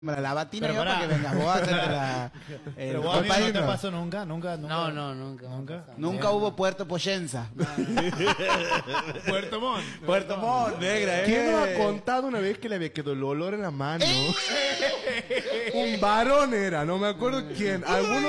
La batina Pero yo para que vengas vos a hacerte la... Pero vos, amigo, ¿no te pasó nunca? ¿Nunca? No, nunca. Nunca hubo Puerto Poyenza. Puerto Montt. Puerto Montt, negra, ¿Quién nos ha contado una vez que le había quedado el olor en la mano? Un varón era, no me acuerdo quién. Alguno...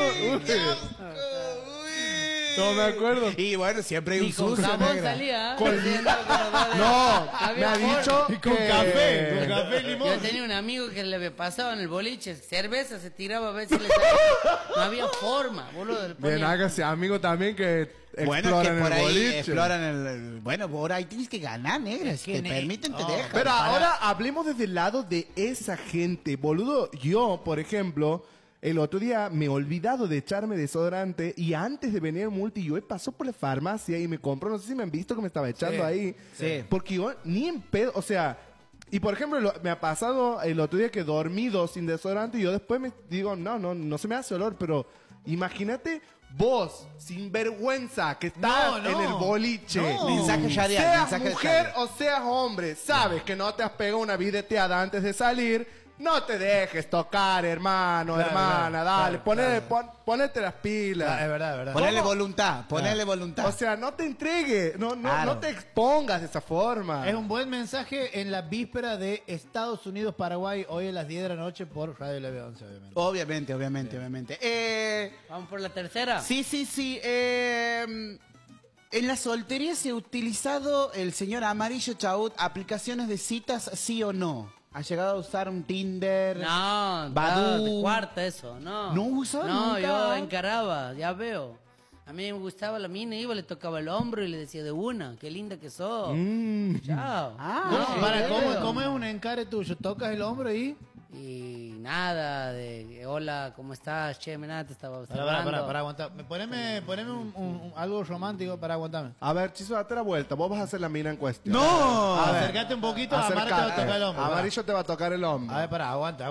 No me acuerdo. Y bueno, siempre hay un Y con sucio, jabón negra. salía. No, me ha dicho Y con que... café, con café y limón. Yo tenía un amigo que le pasaba en el boliche cerveza, se tiraba a veces le salía. No había forma, boludo. le Bien, ponía- hágase amigo también que Bueno, es que exploran por el ahí boliche. exploran el... Bueno, por ahí tienes que ganar, negra. Si te permiten, te dejan. Pero ahora hablemos desde el lado de esa gente, boludo. Yo, por ejemplo, el otro día me he olvidado de echarme desodorante y antes de venir al multi yo he pasado por la farmacia y me compró, no sé si me han visto que me estaba echando ahí. Sí. Porque yo ni en pedo, o sea, y por ejemplo me ha pasado el otro día que dormido sin desodorante y yo después me digo, no se me hace olor, pero imagínate vos, sin vergüenza, que estás No, en el boliche. No. Mensaje sharial, Seas mensaje mujer sharial. o seas hombre, sabes que no te has pegado una videteada antes de salir, no te dejes tocar, hermano, Claro, hermana, claro, dale, claro, ponete las pilas. Es verdad, es verdad. Ponerle voluntad, ponerle voluntad. O sea, no te entregues, Claro. no te expongas de esa forma. Es un buen mensaje en la víspera de Estados Unidos-Paraguay, hoy a las 10 de la noche por Radio Leve 11, obviamente. Obviamente. Vamos por la tercera. Sí. En la soltería se ha utilizado el señor Amarillo Chaut aplicaciones de citas, sí o no. ¿Ha llegado a usar un Tinder? No, Badoo. de cuarta eso, no. ¿No usó No, nunca? yo encaraba, ya veo. A mí me gustaba la mina, iba, le tocaba el hombro y le decía de una, qué linda que sos. Chao. Ah, No, Para, ya veo. ¿cómo es un encare tuyo? Tocas el hombro y... Y nada, de hola, ¿cómo estás? Che, nada, te estaba observando. Para aguantar. Poneme algo romántico para aguantarme. A ver, Chizo, date la vuelta, vos vas a hacer la mina en cuestión. ¡No! A ver, Acércate un poquito, Amara te va a acércate. tocar el hombro. Amarillo te va a tocar el A hombro. ver, aguanta,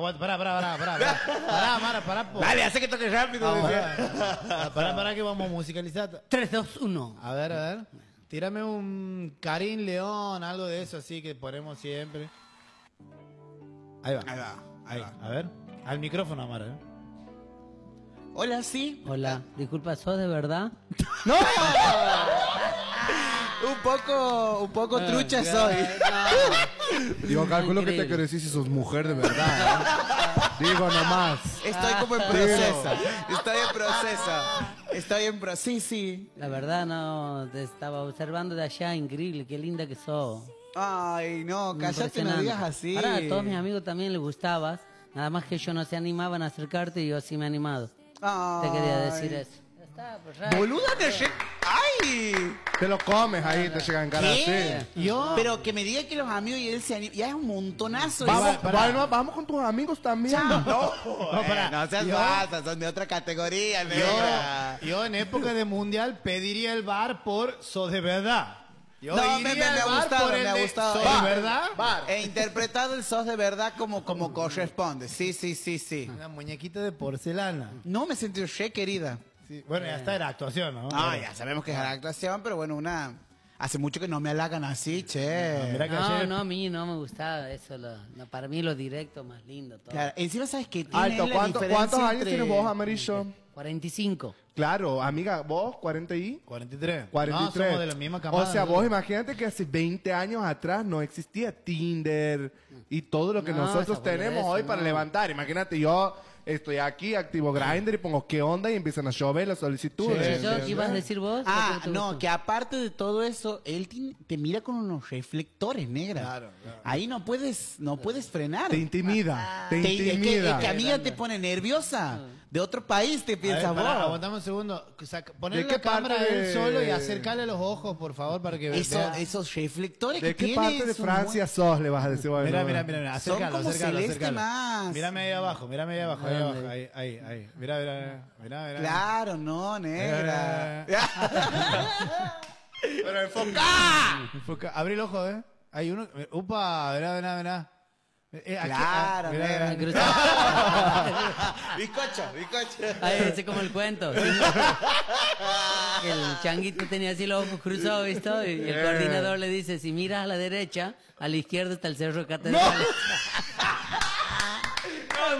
para. Dale, hace que toque rápido. Para que vamos a musicalizar. 3, 2, 1. A ver. Tírame un Karim León, algo de eso así que ponemos siempre. Ahí va. Ahí. A ver. Al micrófono, Amara. Hola, sí. Hola, disculpa, ¿sos de verdad? ¡No! un poco trucha soy. Digo, calculo que te Increíble. quiero decir si sos mujer de verdad. Digo nomás. Estoy como en proceso. Estoy en proceso. Sí. La verdad, no, te estaba observando de allá, increíble, qué linda que sos. Ay, no, cállate, no Impresionante. digas así. Pará, a todos mis amigos también les gustabas, nada más que ellos no se animaban a acercarte y yo sí me he animado. Ay. Te quería decir eso. Ya está, pues ya. Boluda, ¡ay! Te lo comes ahí, te llegan caras ¿Qué? así. Yo... Pero que me diga que los amigos y él se animan. Ya es un montonazo. Vamos, pará. bueno, vamos con tus amigos también. No, pará. no seas Yo- falsa, son de otra categoría, negra. Yo en época de mundial pediría el bar por sos de verdad. Yo No, iría me al ha bar gustado, por el me ha de gustado. ¿Sos Va, de verdad? He interpretado el sos de verdad como corresponde. Sí. Una muñequita de porcelana. No me sentí re querida. Sí, bueno, ya está, era actuación, ¿no? Ah, ya sabemos que es la actuación, pero bueno, hace mucho que no me halagan así, che. Mira que No, ayer- no, a mí no me gustaba eso, no, para mí lo directo más lindo todo. Claro, encima sabes que tiene Alto, la ¿cuántos diferencia años entre- tienes vos, Amarillo? 45. Claro, amiga, vos, 40 y... 43. 43. No, somos de la misma camada. O sea, ¿no? vos imagínate que hace 20 años atrás no existía Tinder y todo lo que No, nosotros esa tenemos boludez, hoy para no. levantar. Imagínate, yo estoy aquí, activo Grindr y pongo qué onda y empiezan a llover las solicitudes. ¿Y yo qué ibas a decir vos? Ah, ¿Qué te no, gustó? que aparte de todo eso, él te mira con unos reflectores, negra. Claro. Ahí no puedes frenar. Te intimida, te Es que, intimida. es que amiga te pone nerviosa. De otro país te A ver, piensas pará, vos. aguantame un segundo. Poner ¿De qué la cámara parte él de- solo y acercarle los ojos, por favor, para que vea. Esos reflectores ¿De que qué tiene parte de su- Francia sos? Le vas a decir. Bueno, Mira, Son acércalo, como acércalo, celeste acércalo. más. Mírame ahí abajo, ahí abajo, ¿Dónde? ahí. Mira. Claro, no, negra. Pero enfoca. Enfoca, abrí el ojo, Hay uno. Upa, mirá. Claro, mirá. negra. Bizcocho. Ay, ese es como el cuento. Que el changuito tenía así los ojos cruzados, ¿visto? Y el coordinador le dice, si miras a la derecha, a la izquierda está el cerro catedral.